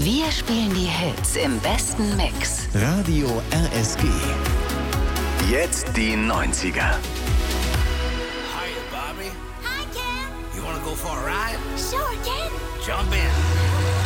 Wir spielen die Hits im besten Mix. Radio RSG. Jetzt die 90er. Hi, Bobby. Hi, Ken. You wanna go for a ride? Sure, Ken. Jump in.